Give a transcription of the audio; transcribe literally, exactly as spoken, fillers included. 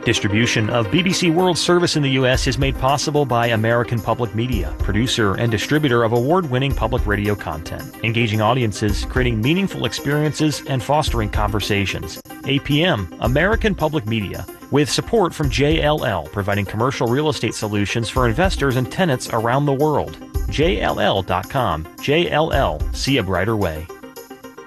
Distribution of B B C World Service in the U S is made possible by American Public Media, producer and distributor of award-winning public radio content, engaging audiences, creating meaningful experiences, and fostering conversations. A P M, American Public Media, with support from J L L, providing commercial real estate solutions for investors and tenants around the world. J L L dot com. J L L, see a brighter way.